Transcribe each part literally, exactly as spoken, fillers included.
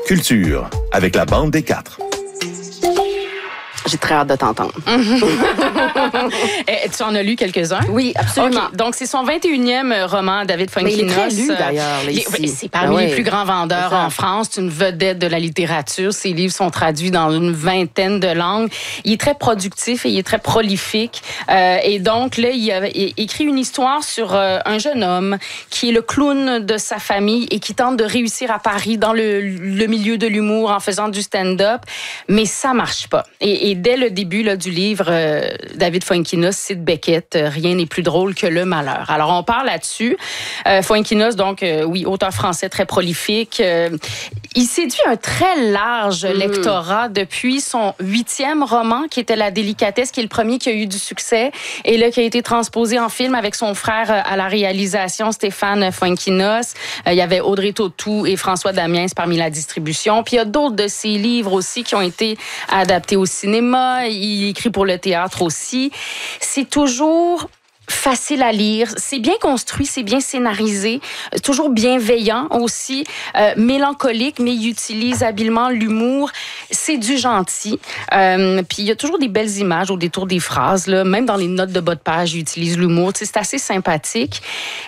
Culture, avec la bande des quatre. J'ai très hâte de t'entendre. Et, tu en as lu quelques-uns? Oui, absolument. Okay. Donc, c'est son vingt et unième roman, David Fuenquinos. Mais il est très lu, d'ailleurs, là, ici. Il, c'est parmi ah les oui. plus grands vendeurs en France. C'est une vedette de la littérature. Ses livres sont traduits dans une vingtaine de langues. Il est très productif et il est très prolifique. Euh, et donc, là, il a écrit une histoire sur euh, un jeune homme qui est le clown de sa famille et qui tente de réussir à Paris dans le, le milieu de l'humour en faisant du stand-up. Mais ça marche pas. Et, et dès le début là, du livre, euh, David Fuenquinos cite Beckett, euh, rien n'est plus drôle que le malheur. Alors, on parle là-dessus. Euh, Fuenquinos, donc, euh, oui, auteur français très prolifique. Euh, il séduit un très large mmh. lectorat depuis son huitième roman, qui était La délicatesse, qui est le premier qui a eu du succès, et là, qui a été transposé en film avec son frère euh, à la réalisation, Stéphane Fuenquinos. Euh, il y avait Audrey Tautou et François Damiens parmi la distribution. Puis il y a d'autres de ses livres aussi qui ont été adaptés au cinéma. Il écrit pour le théâtre aussi. C'est toujours facile à lire, c'est bien construit, c'est bien scénarisé, toujours bienveillant aussi, euh, mélancolique, mais il utilise habilement l'humour. C'est du gentil. Euh, puis il y a toujours des belles images au détour des phrases, là. Même dans les notes de bas de page, il utilise l'humour. Tu sais, c'est assez sympathique.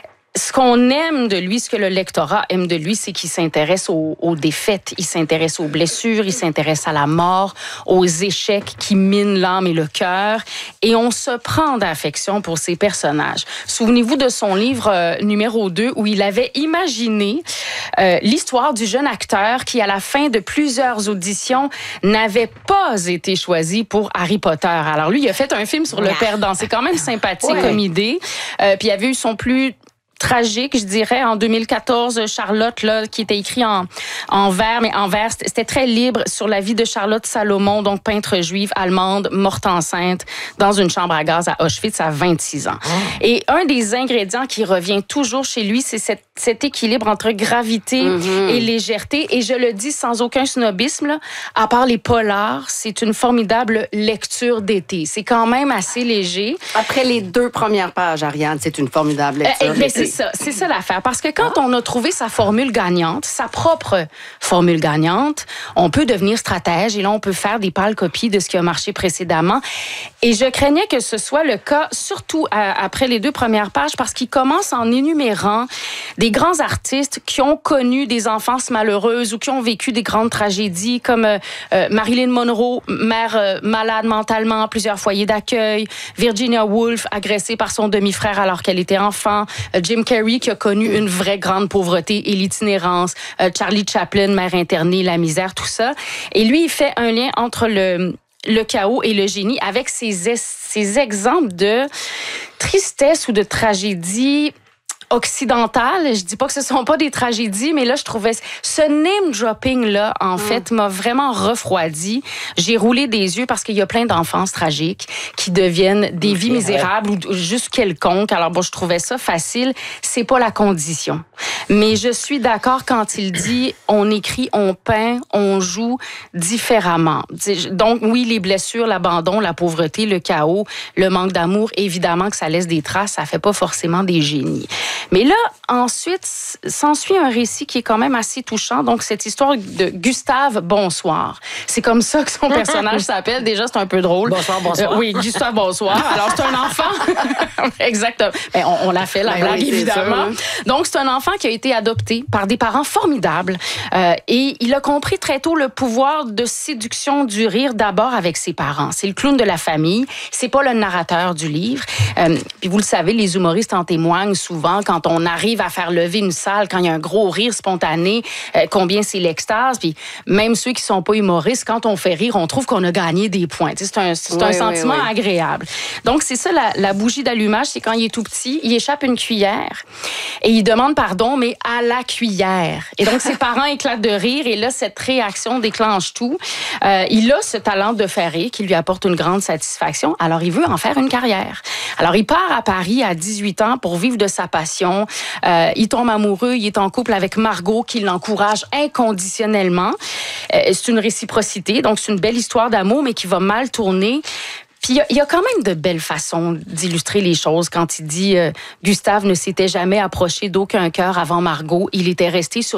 Ce qu'on aime de lui, ce que le lectorat aime de lui, c'est qu'il s'intéresse aux, aux défaites, il s'intéresse aux blessures, il s'intéresse à la mort, aux échecs qui minent l'âme et le cœur. Et on se prend d'affection pour ces personnages. Souvenez-vous de son livre euh, numéro deux, où il avait imaginé euh, l'histoire du jeune acteur qui, à la fin de plusieurs auditions, n'avait pas été choisi pour Harry Potter. Alors lui, il a fait un film sur le perdant. C'est quand même sympathique ouais. comme idée. Euh, puis il y avait eu son plus tragique, je dirais, en deux mille quatorze, Charlotte, là, qui était écrit en, en vers, mais en vers, c'était très libre sur la vie de Charlotte Salomon, donc peintre juive allemande, morte enceinte dans une chambre à gaz à Auschwitz à vingt-six ans. Oh. Et un des ingrédients qui revient toujours chez lui, c'est cette, cet équilibre entre gravité mm-hmm. et légèreté. Et je le dis sans aucun snobisme, là, à part les polars, c'est une formidable lecture d'été. C'est quand même assez léger. Après les deux premières pages, Ariane, c'est une formidable lecture euh, d'été. C'est ça, c'est ça l'affaire. Parce que quand ah. on a trouvé sa formule gagnante, sa propre formule gagnante, on peut devenir stratège et là, on peut faire des pâles copies de ce qui a marché précédemment. Et je craignais que ce soit le cas, surtout à, après les deux premières pages, parce qu'il commence en énumérant des grands artistes qui ont connu des enfances malheureuses ou qui ont vécu des grandes tragédies, comme euh, Marilyn Monroe, mère euh, malade mentalement, plusieurs foyers d'accueil, Virginia Woolf, agressée par son demi-frère alors qu'elle était enfant, euh, Jim Carrey qui a connu une vraie grande pauvreté et l'itinérance, euh, Charlie Chaplin, mère internée, la misère, tout ça. Et lui, il fait un lien entre le, le chaos et le génie avec ces, ces exemples de tristesse ou de tragédie occidentale. Je dis pas que ce sont pas des tragédies, mais là, je trouvais ce name-dropping-là, en mm. fait, m'a vraiment refroidi. J'ai roulé des yeux parce qu'il y a plein d'enfances tragiques qui deviennent des vies misérables ou juste quelconques. Alors, bon, je trouvais ça facile. C'est pas la condition. Mais je suis d'accord quand il dit on écrit, on peint, on joue différemment. Donc, oui, les blessures, l'abandon, la pauvreté, le chaos, le manque d'amour, évidemment que ça laisse des traces, ça fait pas forcément des génies. Mais là, ensuite, s'ensuit un récit qui est quand même assez touchant. Donc, cette histoire de Gustave Bonsoir. C'est comme ça que son personnage s'appelle. Déjà, c'est un peu drôle. Bonsoir, bonsoir. Euh, oui, Gustave Bonsoir. Alors, c'est un enfant. Exactement. Ben, on, on l'a fait, la ben blague, oui, évidemment. Ça, oui. Donc, c'est un enfant qui a été adopté par des parents formidables. Euh, et il a compris très tôt le pouvoir de séduction du rire d'abord avec ses parents. C'est le clown de la famille. C'est pas le narrateur du livre. Euh, puis vous le savez, les humoristes en témoignent souvent. Quand on arrive à faire lever une salle, quand il y a un gros rire spontané, euh, combien c'est l'extase. Puis même ceux qui sont pas humoristes, quand on fait rire, on trouve qu'on a gagné des points. Tu sais, c'est un, c'est oui, un sentiment oui, oui. agréable. Donc, c'est ça, la, la bougie d'allumage, c'est quand il est tout petit, il échappe une cuillère et il demande pardon, mais à la cuillère. Et donc, ses parents éclatent de rire et là, cette réaction déclenche tout. Euh, il a ce talent de faire rire qui lui apporte une grande satisfaction. Alors, il veut en faire une carrière. Alors, il part à Paris à dix-huit ans pour vivre de sa passion. Euh, il tombe amoureux, il est en couple avec Margot qui l'encourage inconditionnellement. Euh, c'est une réciprocité, donc c'est une belle histoire d'amour, mais qui va mal tourner. Puis il y, y a quand même de belles façons d'illustrer les choses quand il dit euh, Gustave ne s'était jamais approché d'aucun cœur avant Margot. Il était resté sur